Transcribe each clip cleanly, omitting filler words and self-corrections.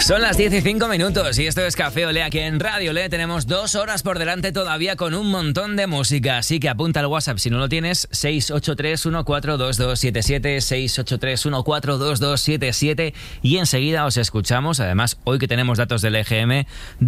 Son las 10:05 y esto es Café Olé aquí en Radio Olé. Tenemos 2 horas por delante todavía con un montón de música, así que apunta al WhatsApp si no lo tienes, 683-142277, 683-142277 y enseguida os escuchamos. Además, hoy que tenemos datos del EGM,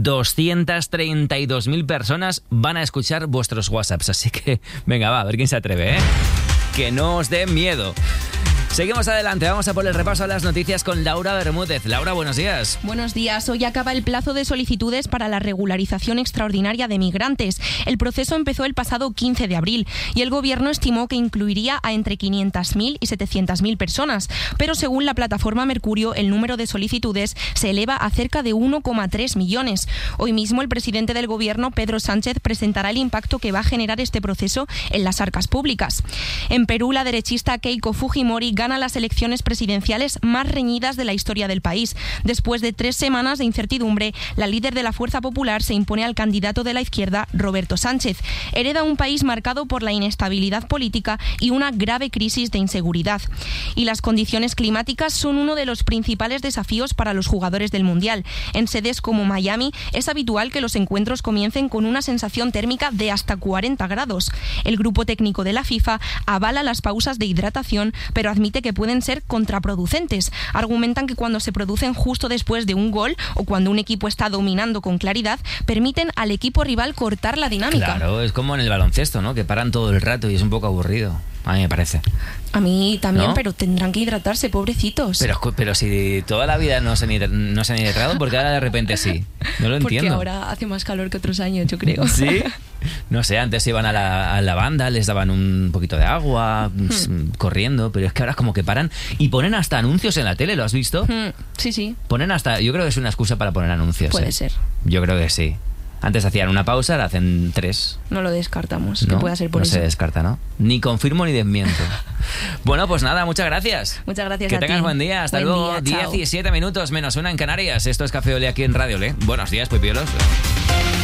232.000 personas van a escuchar vuestros WhatsApps, así que venga, va, a ver quién se atreve, ¿eh? Que no os dé miedo. Seguimos adelante, vamos a por el repaso a las noticias con Laura Bermúdez. Laura, buenos días. Buenos días. Hoy acaba el plazo de solicitudes para la regularización extraordinaria de migrantes. El proceso empezó el pasado 15 de abril y el Gobierno estimó que incluiría a entre 500.000 y 700.000 personas. Pero según la plataforma Mercurio, el número de solicitudes se eleva a cerca de 1,3 millones. Hoy mismo el presidente del Gobierno, Pedro Sánchez, presentará el impacto que va a generar este proceso en las arcas públicas. En Perú, la derechista Keiko Fujimori gana las elecciones presidenciales más reñidas de la historia del país. Después de 3 semanas de incertidumbre, la líder de la Fuerza Popular se impone al candidato de la izquierda, Roberto Sánchez. Hereda un país marcado por la inestabilidad política y una grave crisis de inseguridad. Y las condiciones climáticas son uno de los principales desafíos para los jugadores del Mundial. En sedes como Miami es habitual que los encuentros comiencen con una sensación térmica de hasta 40 grados. El grupo técnico de la FIFA avala las pausas de hidratación, pero admite que pueden ser contraproducentes. Argumentan que cuando se producen justo después de un gol o cuando un equipo está dominando con claridad, permiten al equipo rival cortar la dinámica. Claro, es como en el baloncesto, ¿no? Que paran todo el rato y es un poco aburrido. A mí me parece. A mí también, ¿no? Pero tendrán que hidratarse, pobrecitos. Pero si toda la vida no se han hidratado, ¿por qué ahora de repente sí? No lo entiendo. Porque ahora hace más calor que otros años, yo creo. ¿Sí? No sé, antes iban a la banda, les daban un poquito de agua, corriendo, pero es que ahora como que paran y ponen hasta anuncios en la tele, ¿lo has visto? Sí, sí. Ponen hasta, yo creo que es una excusa para poner anuncios. Puede ser. Yo creo que sí. Antes hacían una pausa, ahora hacen 3. No lo descartamos, ¿No? que pueda ser por eso. No se descarta, ¿no? Ni confirmo ni desmiento. Bueno, pues nada, muchas gracias. Muchas gracias que a ti. Que tengas buen día. Hasta luego. 17 minutos menos 1 en Canarias. Esto es Café Olé aquí en Radio Olé. Buenos días, pipiolos.